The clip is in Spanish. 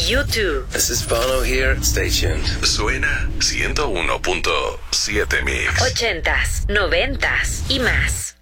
U2. This is Bono here. Stay tuned. Suena 101.7 Mix. 80s, 90s y más.